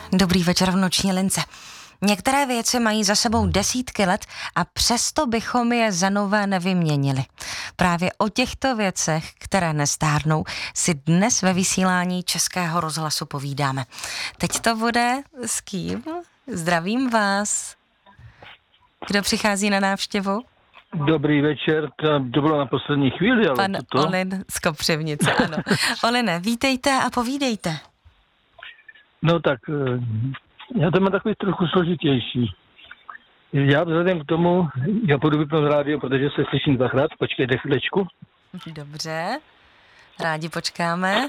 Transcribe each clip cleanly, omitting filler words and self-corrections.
Dobrý večer v noční lince. Některé věci mají za sebou desítky let a přesto bychom je za nové nevyměnili. Právě o těchto věcech, které nestárnou, si dnes ve vysílání Českého rozhlasu povídáme. Teď to bude s kým? Zdravím vás. Kdo přichází na návštěvu? Dobrý večer, to bylo na poslední chvíli, ale Pan Olin z Kopřivnice, ano. Oline, vítejte a povídejte. No tak, já to mám takový trochu složitější. Já vzhledem k tomu, já půjdu vypnout rádio, protože se slyším dvakrát, počkejte chvílečku. Dobře, rádi počkáme.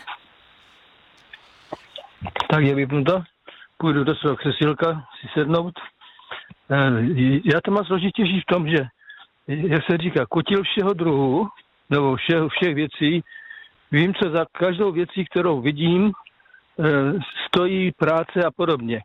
Tak je vypnuto, půjdu do svého křesílka si sednout. Já to mám složitější v tom, že, jak se říká, kotil všeho druhu, nebo všech věcí, vím, co za každou věcí, kterou vidím, stojí práce a podobně.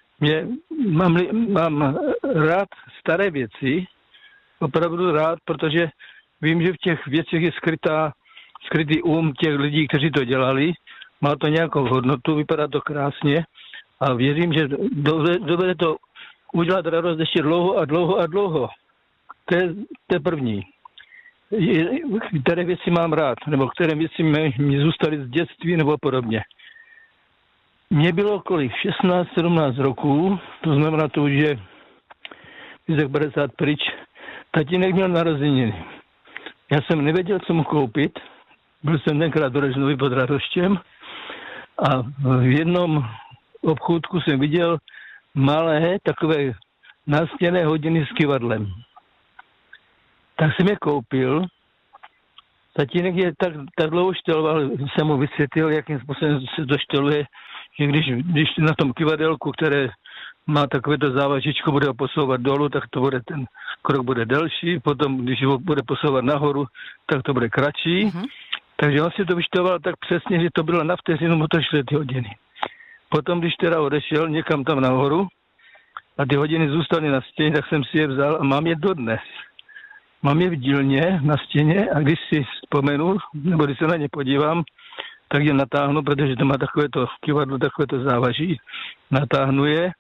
Mám rád staré věci, opravdu rád, protože vím, že v těch věcech je skrytý těch lidí, kteří to dělali, má to nějakou hodnotu, vypadá to krásně a věřím, že dovede to udělat radost ještě dlouho a dlouho a dlouho. To je první. Které věci mám rád, nebo které věci mi zůstaly z dětství nebo podobně. Mně bylo kolik? 16-17 roků, to znamená to, že tak 50 pryč, tatínek měl narozeniny. Já jsem nevěděl, co mu koupit, byl jsem tenkrát do Režnovy pod Radoštěm a v jednom obchůdku jsem viděl malé takové nástěnné hodiny s kyvadlem. Tak jsem je koupil. Tatínek je tak dlouho šteloval, jsem mu vysvětlil, jakým způsobem se to šteluje, že když na tom kyvadelku, které má takovéto závažičko, bude ho posouvat dolů, tak to bude ten krok bude delší, potom když ho bude posouvat nahoru, tak to bude kratší. Mm-hmm. Takže on si to vyštoval tak přesně, že to bylo na vteřinu mu to šly ty hodiny. Potom, když teda odešel někam tam nahoru a ty hodiny zůstaly na stěně, tak jsem si je vzal a mám je dodnes. Mám je v dílně na stěně a když si vzpomenu, nebo když se na ně podívám, tak je natáhnu, protože to má takovéto kyvadlo, takovéto závaží. Natáhnu je,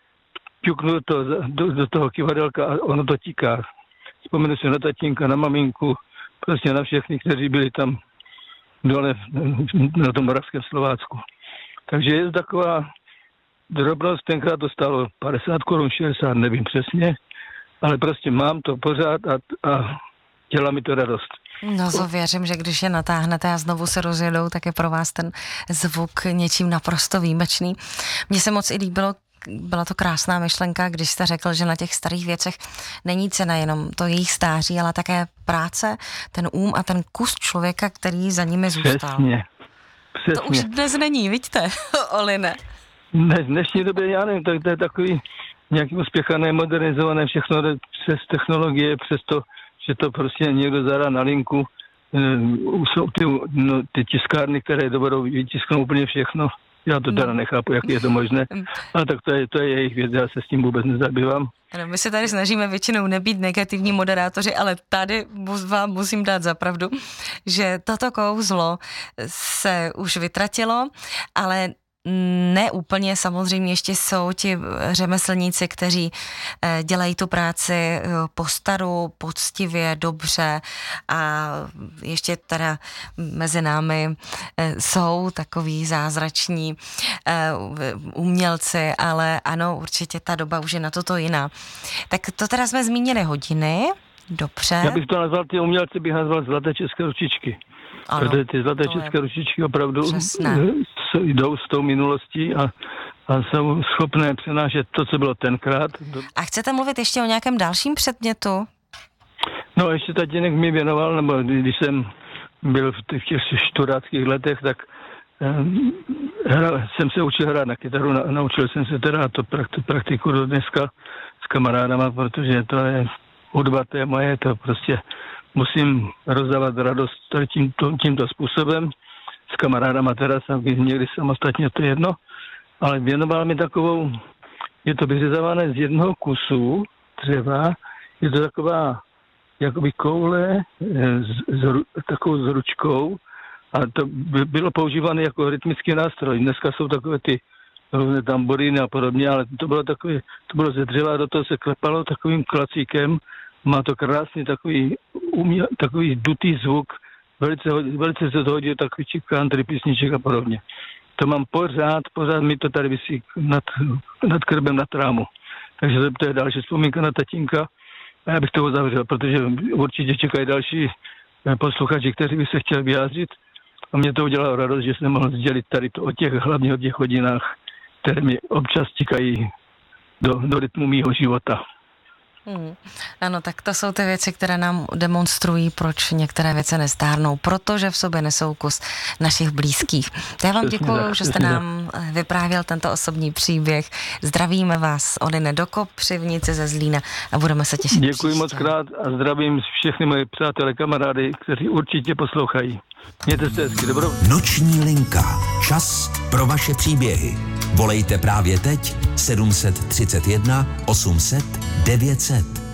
ťuknu to do toho kyvadelka a ono to tíká. Vzpomenu si na tatínka, na maminku, prostě na všechny, kteří byli tam dole na tom Moravském Slovácku. Takže je to taková drobnost, tenkrát to stálo 50 korun, 60, nevím přesně, ale prostě mám to pořád a dělá mi to radost. No to věřím, že když je natáhnete a znovu se rozjedou, tak je pro vás ten zvuk něčím naprosto výjimečný. Mně se moc i líbilo, byla to krásná myšlenka, když jste řekl, že na těch starých věcech není cena jenom to jejich stáří, ale také práce, ten a ten kus člověka, který za nimi zůstal. Přesně. To už dnes není, vidíte, Oline? Ne, v dnešní době, já nevím, to je takový nějaký uspěchané, modernizované, všechno přes technologie, přes to, že to prostě někdo zadá na linku. Jsou ty tiskárny, které dovedou vytisknout úplně všechno. Já to teda nechápu, jak je to možné. Ale tak to je jejich věc, já se s tím vůbec nezabývám. Ano, my se tady snažíme většinou nebýt negativní moderátoři, ale tady vám musím dát za pravdu, že toto kouzlo se už vytratilo, ale ne úplně, samozřejmě ještě jsou ti řemeslníci, kteří dělají tu práci po staru, poctivě, dobře a ještě teda mezi námi jsou takový zázrační umělci, ale ano, určitě ta doba už je na toto jiná. Tak to teda jsme zmínili hodiny, dobře. Já bych to nazval, ty umělci bych nazval zlaté české ručičky. Ano, protože ty zlaté české ručičky opravdu jdou s tou minulostí a jsou schopné přenášet to, co bylo tenkrát. A chcete mluvit ještě o nějakém dalším předmětu? No, ještě tatínek mi věnoval, nebo když jsem byl v těch študáckých letech, tak jsem se učil hrát na kytaru, naučil jsem se teda to praktiku do dneska s kamarádama, protože to je hudba, to je moje, to prostě musím rozdávat radost tímto způsobem. S kamarádama teda někdy samostatně, to je jedno, ale věnoval mi takovou, je to vyřezávané z jednoho kusu dřeva, je to taková jakoby koule takovou s ručkou a to bylo používané jako rytmický nástroj. Dneska jsou takové ty různé tamboríny a podobně, ale to bylo ze dřeva, do toho se klepalo takovým klacíkem, má to krásný takový dutý zvuk, velice se to hodí takový country písniček a podobně. To mám pořád mi to tady visí nad krbem na trámu. Takže to je další vzpomínka na tatínka a já bych to uzavřel, protože určitě čekají další posluchači, kteří by se chtěli vyjádřit a mě to udělalo radost, že jsem mohl sdělit tady to hlavně o těch hodinách, které mi občas tikají do rytmu mýho života. Ano, tak to jsou ty věci, které nám demonstrují, proč některé věci nestárnou, protože v sobě nesou kus našich blízkých. Já vám děkuju, že jste nám vyprávěl tento osobní příběh. Zdravíme vás, Odine do Kopřivnice ze Zlína a budeme se těšit. Děkuji moc krát a zdravím všechny moje přátelé, kamarády, kteří určitě poslouchají. Mějte se hezky, dobrou. Noční linka. Čas pro vaše příběhy. Volejte právě teď 731 800 900.